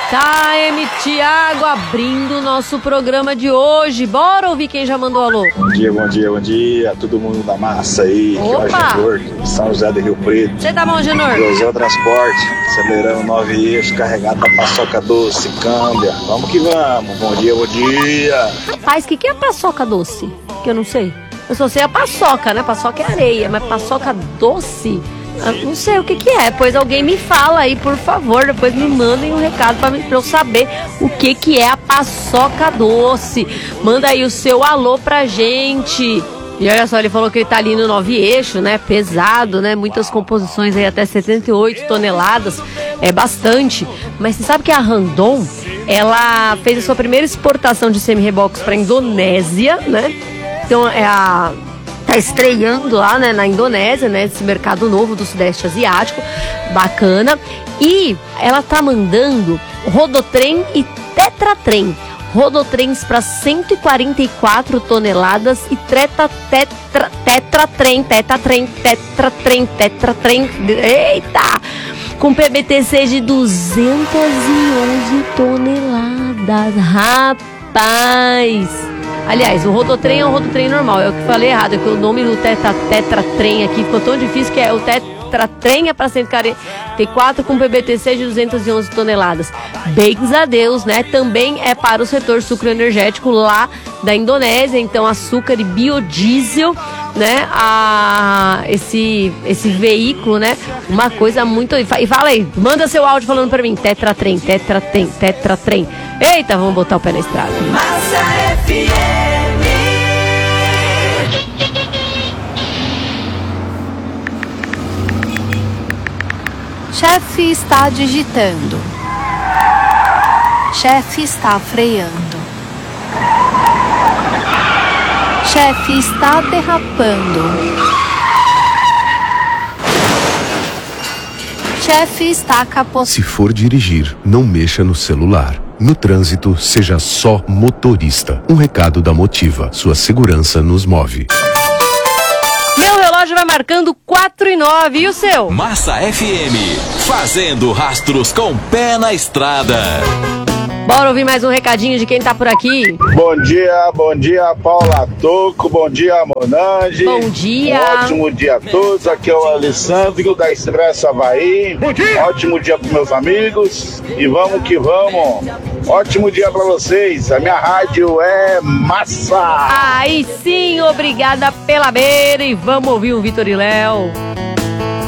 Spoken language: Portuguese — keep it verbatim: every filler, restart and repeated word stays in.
Tá, M. Thiago abrindo o nosso programa de hoje. Bora ouvir quem já mandou alô. Bom dia, bom dia, bom dia. Todo mundo da massa aí. Opa! Que é o Agenor, São José do Rio Preto. Você tá bom, Agenor? José Transporte, acelerando nove eixos, carregado da paçoca doce, câmbia. Vamos que vamos. Bom dia, bom dia. Rapaz, o que, que é paçoca doce? Que eu não sei. Eu só sei a paçoca, né? Paçoca é areia, mas paçoca doce... Eu não sei o que que é, pois alguém me fala aí, por favor, depois me mandem um recado pra, pra eu saber o que que é a paçoca doce. Manda aí o seu alô pra gente. E olha só, ele falou que ele tá ali no nove eixo, né, pesado, né, muitas composições aí, até setenta e oito toneladas, é bastante. Mas você sabe que a Randon, ela fez a sua primeira exportação de semi-reboques pra Indonésia, né, então é a... tá estreando lá, né, na Indonésia, né, esse mercado novo do Sudeste Asiático, bacana. E ela tá mandando rodotrem e tetratrem. Rodotrens para cento e quarenta e quatro toneladas e treta, tetra, tetratrem, tetratrem, tetratrem, tetratrem, eita! Com P B T C de duzentas e onze toneladas, rapaz! Aliás, o rodotrem é um rodotrem normal, é o que falei errado, é que o nome do tetra, tetratrem aqui ficou tão difícil que é o tetratrem é para cento e quarenta e quatro com P B T C de duzentas e onze toneladas. Bens a Deus, né? Também é para o setor sucroenergético lá da Indonésia, então açúcar e biodiesel, né? A, esse, esse veículo, né? Uma coisa muito... E fala aí, manda seu áudio falando para mim, tetratrem, tetratrem, tetratrem. Eita, vamos botar o pé na estrada. Massa F M. Chefe está digitando. Chefe está freando. Chefe está derrapando. Chefe está capotando. Se for dirigir, não mexa no celular. No trânsito, seja só motorista. Um recado da Motiva. Sua segurança nos move. Meu relógio vai marcando quatro e nove. E o seu? Massa F M. Fazendo rastros com pé na estrada. Bora ouvir mais um recadinho de quem tá por aqui. Bom dia, bom dia, Paula Toco, bom dia, Monange. Bom dia. Um ótimo dia a todos, aqui é o Alessandro da Expresso Havaí. Bom dia. Ótimo dia pros meus amigos e vamos que vamos. Ótimo dia pra vocês, a minha rádio é massa. Aí sim, obrigada pela beira e vamos ouvir o Vitor e Léo.